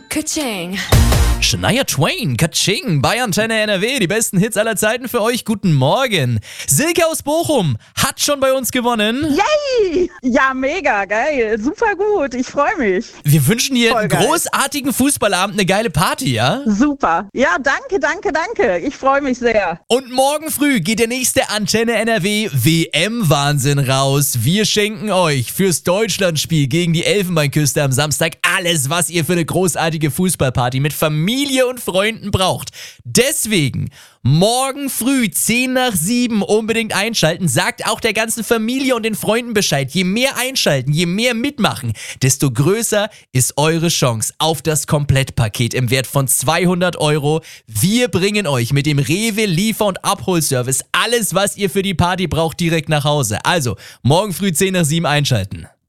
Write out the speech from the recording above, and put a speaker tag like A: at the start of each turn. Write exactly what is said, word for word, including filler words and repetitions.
A: Ka-ching.
B: Shania Twain, Kaching, bei Antenne N R W, die besten Hits aller Zeiten für euch. Guten Morgen. Silke aus Bochum hat schon bei uns gewonnen.
C: Yay! Ja, mega, geil. Super gut. Ich freue mich.
B: Wir wünschen dir
C: Voll
B: einen
C: geil.
B: großartigen Fußballabend, eine geile Party, ja?
C: Super. Ja, danke, danke, danke. Ich freue mich sehr.
B: Und morgen früh geht der nächste Antenne N R W W M-Wahnsinn raus. Wir schenken euch fürs Deutschlandspiel gegen die Elfenbeinküste am Samstag alles, was ihr für eine großartige Fußballparty mit Familie und Freunden braucht. Deswegen morgen früh zehn nach sieben unbedingt einschalten. Sagt auch der ganzen Familie und den Freunden Bescheid. Je mehr einschalten, je mehr mitmachen, desto größer ist eure Chance auf das Komplettpaket im Wert von zweihundert Euro. Wir bringen euch mit dem Rewe Liefer- und Abholservice alles, was ihr für die Party braucht, direkt nach Hause. Also, morgen früh zehn nach sieben einschalten.